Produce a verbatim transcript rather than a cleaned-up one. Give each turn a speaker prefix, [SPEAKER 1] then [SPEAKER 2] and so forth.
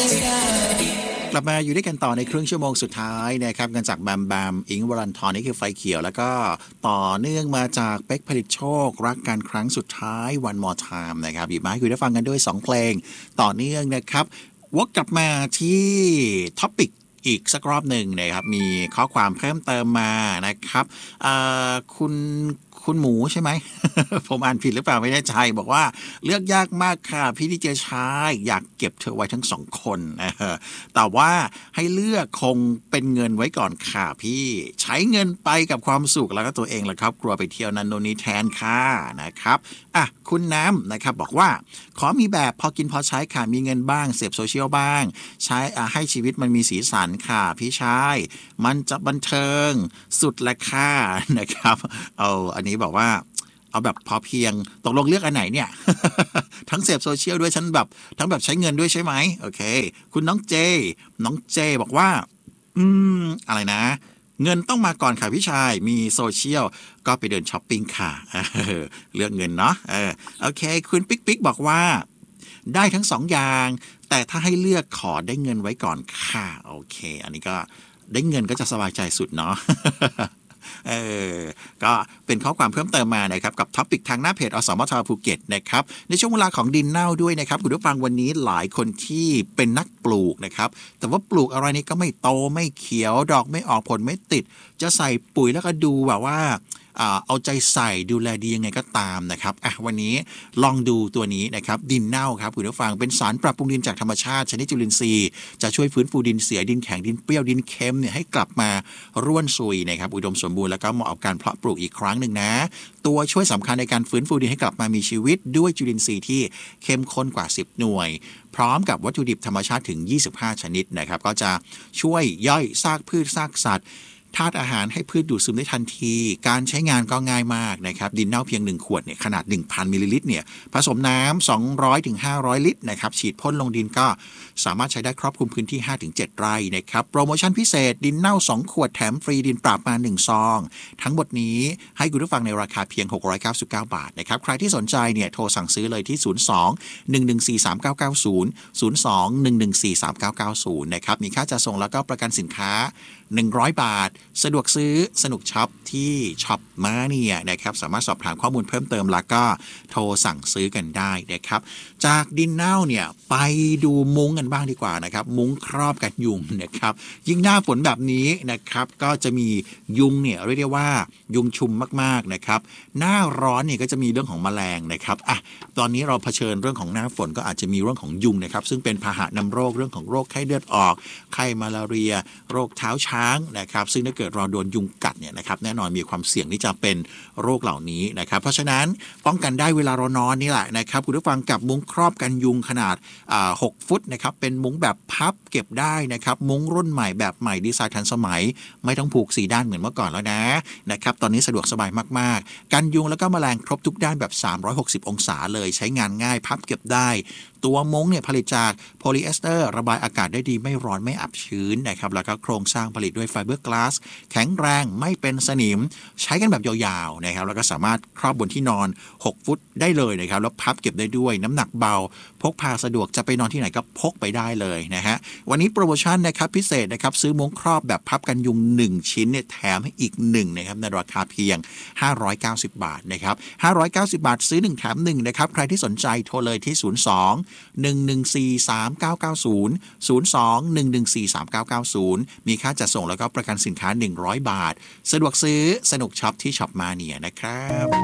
[SPEAKER 1] กลับมาอยู่ด้วยกันต่อในครึ่งชั่วโมงสุดท้ายนะครับกันจากแบมแบมอิงค์วรันทรนี่คือไฟเขียวแล้วก็ต่อเนื่องมาจากเป๊กผลิตโชครักกันครั้งสุดท้าย One More Time นะครับหยิบมาให้คุณได้ฟังกันด้วยสองเพลงต่อเนื่องนะครับวกกลับมาที่ท็อปิกอีกสักรอบหนึ่งนะครับมีข้อความเพิ่มเติมมานะครับคุณคุณหมูใช่ไหม ผมอ่านผิดหรือเปล่าไม่แน่ใจบอกว่าเลือกยากมากค่ะพี่ดีเจชายอยากเก็บเธอไว้ทั้งสองคนแต่ว่าให้เลือกคงเป็นเงินไว้ก่อนค่ะพี่ใช้เงินไปกับความสุขแล้วก็ตัวเองแหละครับกลัวไปเที่ยวนันโนนีแทนค่ะนะครับอ่ะคุณน้ำนะครับบอกว่าขอมีแบบพอกินพอใช้ค่ะมีเงินบ้างเสพโซเชียลบ้างใช้ให้ชีวิตมันมีสีสันค่ะพี่ชายมันจะบันเทิงสุดละค่ะนะครับเอาอันนี้บอกว่าเอาแบบพอเพียงตกลงเลือกอันไหนเนี่ย ทั้งเสพโซเชียลด้วยฉันแบบทั้งแบบใช้เงินด้วยใช่ไหมโอเคคุณน้องเจน้องเจบอกว่าอืมอะไรนะเงินต้องมาก่อนค่ะพี่ชายมีโซเชียลก็ไปเดินช้อปปิ้งค่ะเลือกเงินเนาะเออโอเคคุณปิ๊กปิ๊กบอกว่าได้ทั้งสองอย่างแต่ถ้าให้เลือกขอได้เงินไว้ก่อนค่ะโอเคอันนี้ก็ได้เงินก็จะสบายใจสุดเนาะ เออก็เป็นข้อความเพิ่มเติมมานะครับกับท็อปิกทางหน้าเพจอสมทภูเก็ตนะครับในช่วงเวลาของดินเน่าด้วยนะครับคุณผู้ฟังวันนี้หลายคนที่เป็นนักปลูกนะครับแต่ว่าปลูกอะไรนี่ก็ไม่โตไม่เขียวดอกไม่ออกผลไม่ติดจะใส่ปุ๋ยแล้วก็ดูแบบว่าเอาใจใส่ดูแลดียังไงก็ตามนะครับอ่ะวันนี้ลองดูตัวนี้นะครับดินเน่าครับคุณผู้ฟังเป็นสารปรับปรุงดินจากธรรมชาติชนิดจุลินทรีย์จะช่วยฟื้นฟูดินเสียดินแข็งดินเปรี้ยวดินเค็มเนี่ยให้กลับมาร่วนซุยนะครับอุดมสมบูรณ์แล้วก็เหมาะกับการเพาะปลูกอีกครั้งหนึ่งนะตัวช่วยสำคัญในการฟื้นฟูดินให้กลับมามีชีวิตด้วยจุลินทรีย์ที่เข้มข้นกว่าสิบหน่วยพร้อมกับวัตถุดิบธรรมชาติถึงยี่สิบห้าชนิดนะครับก็จะช่วยย่อยซากพืชซากสัตว์ธาตุอาหารให้พืชดูดซึมได้ทันทีการใช้งานก็ง่ายมากนะครับดินเน่าเพียงหนึ่งขวดเนี่ยขนาด หนึ่งพัน มิลลิลิตรเนี่ยผสมน้ำ สองร้อยถึงห้าร้อย ลิตรนะครับฉีดพ่นลงดินก็สามารถใช้ได้ครอบคลุมพื้นที่ ห้าถึงเจ็ด ไร่นะครับโปรโมชั่นพิเศษดินเน่าสองขวดแถมฟรีดินปราบมาหนึ่งซองทั้งหมดนี้ให้คุณผู้ฟังในราคาเพียงหกร้อยเก้าสิบเก้าบาทนะครับใครที่สนใจเนี่ยโทรสั่งซื้อเลยที่ศูนย์ สอง หนึ่ง หนึ่ง สี่ สาม เก้า เก้า ศูนย์ ศูนย์ สอง หนึ่ง หนึ่ง สี่ สาม เก้า เก้า ศูนย์นะครับมีค่าจัดส่งแล้วก็ประกันสินค้าหนึ่งร้อยบาทสะดวกซื้อสนุกช็อปที่ช็อปมาเนี่ยนะครับสามารถสอบถามข้อมูลเพิ่มเติมแล้วก็โทรสั่งซื้อกันได้นะครับจากดินเน่าเนี่ยไปดูมุ้งกันบ้างดีกว่านะครับมุ้งครอบกันยุงนะครับยิ่งหน้าฝนแบบนี้นะครับก็จะมียุงเนี่ยเรียกได้ว่ายุงชุมมากๆนะครับหน้าร้อนเนี่ยก็จะมีเรื่องของแมลงนะครับอ่ะตอนนี้เราเผชิญเรื่องของหน้าฝนก็อาจจะมีเรื่องของยุงนะครับซึ่งเป็นพาหะนำโรคเรื่องของโรคไข้เลือดออกไข้มาลาเรียโรคเท้าช้างนะครับซึ่งถ้าเกิดเราโดนยุงกัดเนี่ยนะครับแน่นอนมีความเสี่ยงที่จะเป็นโรคเหล่านี้นะครับเพราะฉะนั้นป้องกันได้เวลาเรานอนนี่แหละนะครับคุณผู้ฟังกับมุ้งครอบกันยุงขนาดหกฟุตนะครับเป็นมุ้งแบบพับเก็บได้นะครับมุ้งรุ่นใหม่แบบใหม่ดีไซน์ทันสมัยไม่ต้องผูกสี่ด้านเหมือนเมื่อก่อนแล้วนะนะครับตอนนี้สะดวกสบายมากๆกันยุงแล้วก็แมลงครบทุกด้านแบบสามร้อยหกสิบองศาเลยใช้งานง่ายพับเก็บได้ตัวมุ้งเนี่ยผลิตจากโพลีเอสเตอร์ระบายอากาศได้ดีไม่ร้อนไม่อับชื้นนะครับแล้วก็โครงสร้างผลิตด้วยไฟเบอร์กลาสแข็งแรงไม่เป็นสนิมใช้กันแบบยาวๆนะครับแล้วก็สามารถครอบบนที่นอนหกฟุตได้เลยนะครับแล้วพับเก็บได้ด้วยน้ำหนักเบาพกพาสะดวกจะไปนอนที่ไหนก็พกไปได้เลยนะฮะวันนี้โปรโมชั่นนะครับพิเศษนะครับซื้อมุ้งครอบแบบพับกันยุงหนึ่งชิ้นเนี่ยแถมให้อีกหนึ่งนะครับในราคาเพียงห้าร้อยเก้าสิบบาทนะครับห้าร้อยเก้าสิบบาทซื้อหนึ่งแถมหนึ่งนะครับใครที่สนใจโทรเลยที่ศูนย์ สอง หนึ่ง หนึ่ง สี่ สาม เก้า เก้า ศูนย์ ศูนย์ สอง หนึ่ง หนึ่ง สี่ สาม เก้า เก้า ศูนย์มีค่าจัดส่งแล้วก็ประกันสินค้าหนึ่งร้อยบาทสะดวกซื้อสนุกช็อปที่ช็อปมาเนียนะครับ